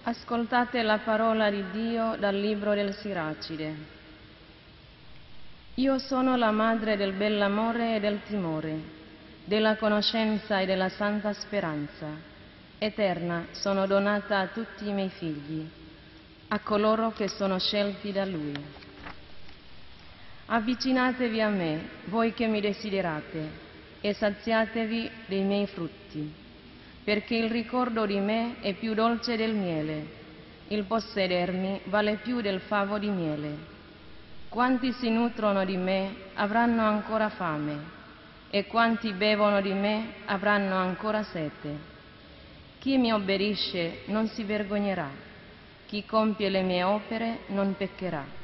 Ascoltate la parola di Dio dal libro del Siracide. Io sono la madre del bell'amore e del timore, della conoscenza e della santa speranza. Eterna sono donata a tutti i miei figli, a coloro che sono scelti da Lui. Avvicinatevi a me, voi che mi desiderate, e saziatevi dei miei frutti, perché il ricordo di me è più dolce del miele, il possedermi vale più del favo di miele. Quanti si nutrono di me avranno ancora fame, e quanti bevono di me avranno ancora sete. Chi mi obbedisce non si vergognerà, chi compie le mie opere non peccherà.